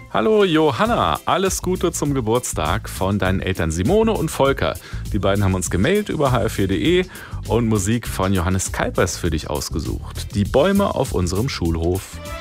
Hallo Johanna, alles Gute zum Geburtstag von deinen Eltern Simone und Volker. Die beiden haben uns gemailt über hr4.de und Musik von Johannes Kalpers für dich ausgesucht. Die Bäume auf unserem Schulhof.